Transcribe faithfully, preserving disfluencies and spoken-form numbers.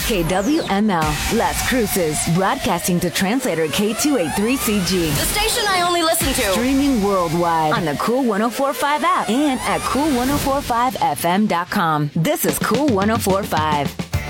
K W M L, Las Cruces, broadcasting to translator K two eighty-three C G. The station I only listen to. Streaming worldwide on the Cool ten forty-five app and at cool ten forty-five f m dot com. This is Cool ten forty-five.